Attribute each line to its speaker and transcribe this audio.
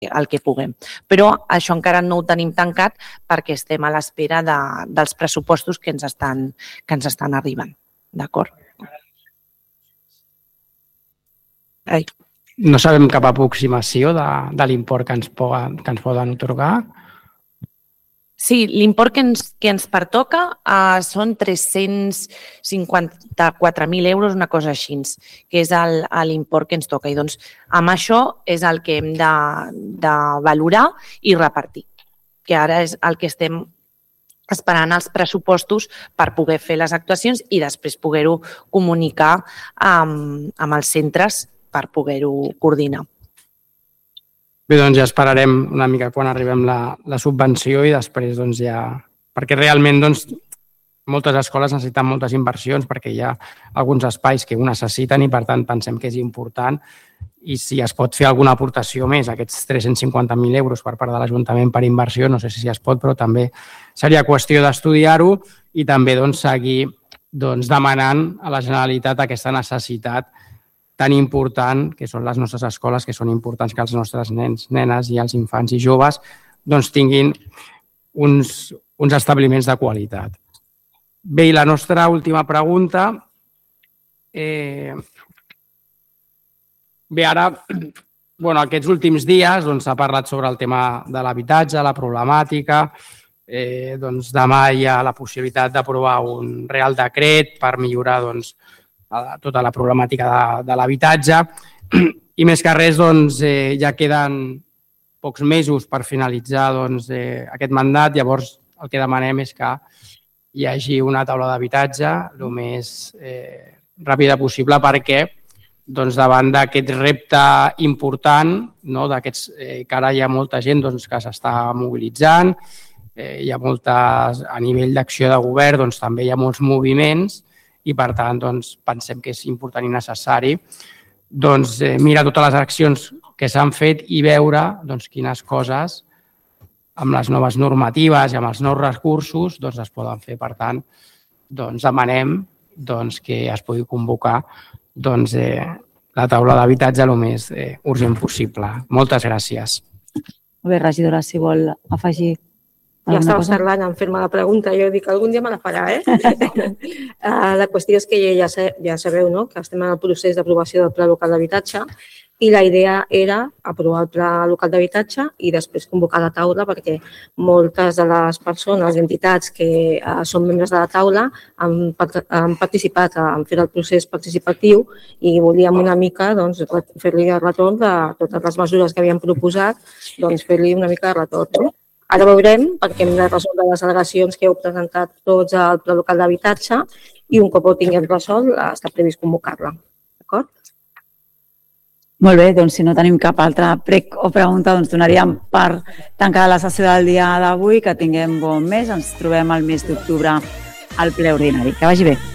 Speaker 1: puguem. Però això encara no ho tenim tancat perquè estem a l'espera dels pressupostos que ens estan arribant. D'acord?
Speaker 2: No sabem cap aproximació de l'import que ens poden atorgar?
Speaker 1: Sí, l'import que ens pertoca són 354.000 euros, una cosa així, que és l'import que ens toca. I doncs amb això és el que hem de valorar i repartir, que ara és el que estem esperant els pressupostos per poder fer les actuacions i després poder-ho comunicar amb els centres per poder-ho coordinar.
Speaker 2: Bé, doncs ja esperarem una mica quan arribem la subvenció i després ja... Perquè realment moltes escoles necessiten moltes inversions perquè hi ha alguns espais que ho necessiten i per tant pensem que és important i si es pot fer alguna aportació més, aquests 350.000 euros per part de l'Ajuntament per inversió, no sé si es pot, però també seria qüestió d'estudiar-ho i també seguir demanant a la Generalitat aquesta necessitat tan important que són les nostres escoles, que són importants que els nostres nens, nenes i els infants i joves tinguin uns establiments de qualitat. Bé, i la nostra última pregunta. Bé, ara, aquests últims dies s'ha parlat sobre el tema de l'habitatge, la problemàtica. Demà hi ha la possibilitat d'aprovar un Real Decret per millorar tota la problemàtica de l'habitatge i més que res ja queden pocs mesos per finalitzar aquest mandat, llavors el que demanem és que hi hagi una taula d'habitatge el més ràpida possible perquè davant d'aquest repte important, que ara hi ha molta gent que s'està mobilitzant, hi ha a nivell d'acció de govern també hi ha molts moviments i, per tant, pensem que és important i necessari mirar totes les accions que s'han fet i veure quines coses amb les noves normatives i amb els nous recursos es poden fer. Per tant, demanem que es pugui convocar la taula d'habitatge el més urgent possible. Moltes gràcies.
Speaker 3: Molt bé, regidora, si vol afegir
Speaker 4: ja estava parlant en fer-me la pregunta, jo dic que algun dia me la farà, La qüestió és que ja sabeu que estem en el procés d'aprovació del Pla Local d'Habitatge i la idea era aprovar el Pla Local d'Habitatge i després convocar la taula perquè moltes de les persones i entitats que són membres de la taula han participat en fer el procés participatiu i volíem una mica fer-li el retorn de totes les mesures que havíem proposat, fer-li una mica de retorn. Ara veurem, perquè hem de resoldre les al·legacions que heu presentat tots al Pla Local d'Habitatge i un cop ho tinguem resolt està previst convocar-la. D'acord?
Speaker 3: Molt bé, doncs si no tenim cap altra prec o pregunta, donaríem per tancada la sessió del dia d'avui, que tinguem bon mes. Ens trobem el mes d'octubre al ple ordinari. Que vagi bé.